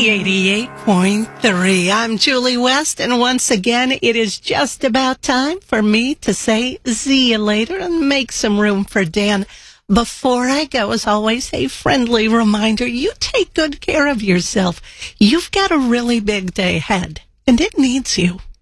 88.3. I'm Julie West, and once again, it is just about time for me to say see you later and make some room for Dan. Before I go, as always, a friendly reminder, you take good care of yourself. You've got a really big day ahead, and it needs you.